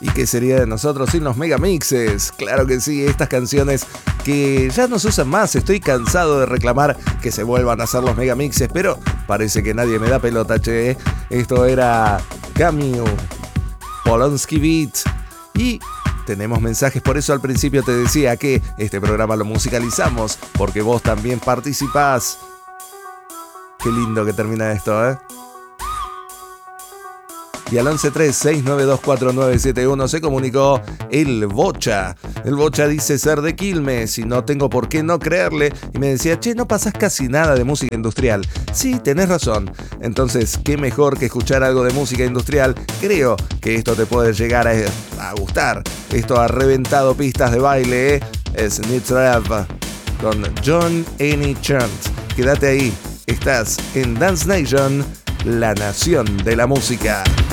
¿Y qué sería de nosotros sin los megamixes? Claro que sí, estas canciones que ya no se usan más. Estoy cansado de reclamar que se vuelvan a hacer los megamixes, pero parece que nadie me da pelota, che. Esto era Camille, Polonsky Beat. Y tenemos mensajes, por eso al principio te decía que este programa lo musicalizamos, porque vos también participás. Qué lindo que termina esto, ¿eh? Y al 1136924971 se comunicó el Bocha. El Bocha dice ser de Quilmes y no tengo por qué no creerle. Y me decía, che, no pasás casi nada de música industrial. Sí, tenés razón. Entonces, qué mejor que escuchar algo de música industrial. Creo que esto te puede llegar a gustar. Esto ha reventado pistas de baile, ¿eh? Es Nitzrap con John Any Chant. Quédate ahí. Estás en Dance Nation, la nación de la música.